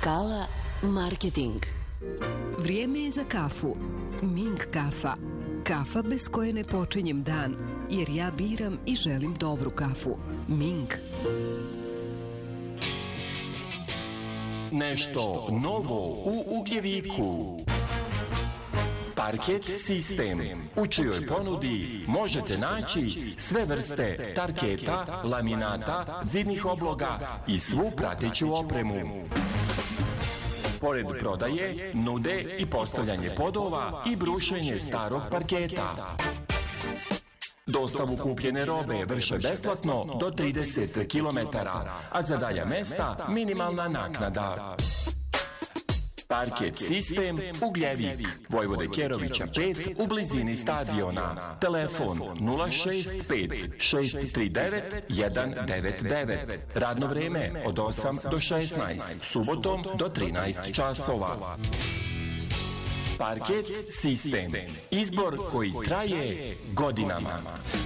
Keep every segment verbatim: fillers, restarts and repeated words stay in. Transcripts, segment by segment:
Skala marketing. Vrijeme je za kafu. Ming kafa. Kafa bez koje ne počinjem dan, jer ja biram i želim dobru kafu. Ming. Nešto novo u Ugljeviku. Parket sistem, u čijoj ponudi možete naći sve vrste tarketa, laminata, zidnih obloga i svu prateću opremu. Pored prodaje, nude i postavljanje podova i brušenje starog parketa. Dostavu kupljene robe vrše besplatno do trideset kilometara, a za dalja mesta minimalna naknada. Parket sistem Ugljevik, Vojvode Kerovića pet u blizini stadiona. Telefon nula šest pet šest tri devet jedan devet devet. Radno vrijeme od osam do šesnaest, subotom do trinaest časova. Parket sistem, izbor koji traje godinama.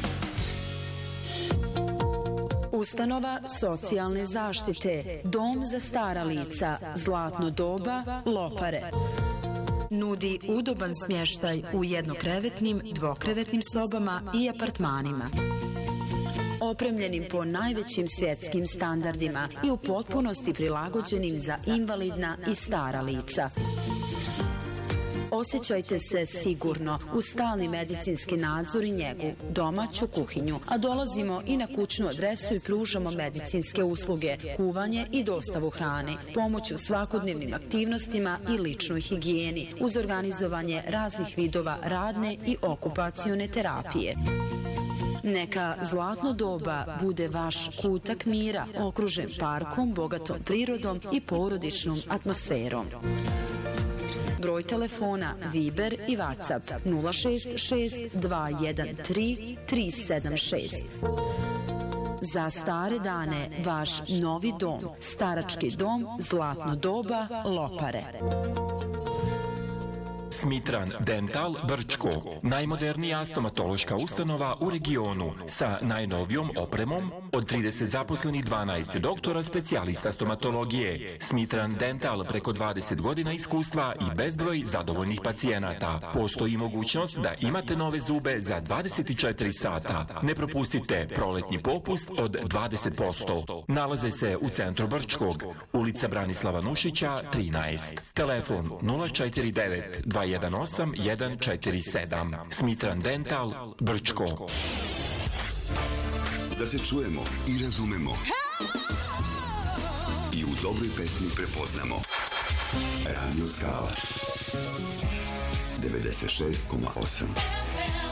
Ustanova socijalne zaštite, Dom za stara lica, Zlatno doba, Lopare. Nudi udoban smještaj u jednokrevetnim, dvokrevetnim sobama i apartmanima. Opremljenim po najvećim svjetskim standardima i u potpunosti prilagođenim za invalidna i stara lica. Osjećajte se sigurno u stalni medicinski nadzor i njegu, domaću kuhinju, a dolazimo i na kućnu adresu i pružamo medicinske usluge, kuvanje i dostavu hrane, pomoć u svakodnevnim aktivnostima i ličnoj higijeni, uz organizovanje raznih vidova radne i okupacione terapije. Neka Zlatno doba bude vaš kutak mira, okružen parkom, bogatom prirodom i porodičnom atmosferom. Broj telefona Viber i WhatsApp nula šest šest dva jedan tri tri sedam šest. Za stare dane vaš novi dom, starački dom Zlatno doba, Lopare. Smitran Dental Brčko, najmodernija stomatološka ustanova u regionu sa najnovijom opremom, od trideset zaposlenih, dvanaest doktora specijalista stomatologije. Smitran Dental preko dvadeset godina iskustva i bezbroj zadovoljnih pacijenata. Postoji mogućnost da imate nove zube za dvadeset četiri sata. Ne propustite proletnji popust od dvadeset posto. Nalaze se u centru Brčkog, ulica Branislava Nušića trinaest. Telefon nula četiri devet dva jedan osam jedan četiri sedam. Smitran Dental Brčko. Da se čujemo i razumemo i u dobroj pesmi prepoznamo. Radio Skala devedeset šest zarez osam.